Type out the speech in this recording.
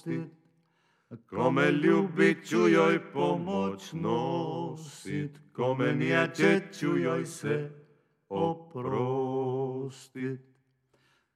prostit, kome ljubit ću joj pomoć nosit, kome nijače ću joj se oprostit.